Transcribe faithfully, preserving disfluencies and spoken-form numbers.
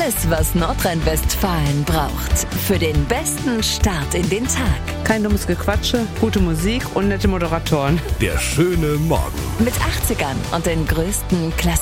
Alles, was Nordrhein-Westfalen braucht. Für den besten Start in den Tag. Kein dummes Gequatsche, gute Musik und nette Moderatoren. Der schöne Morgen. Mit achtzigern und den größten Klassikern.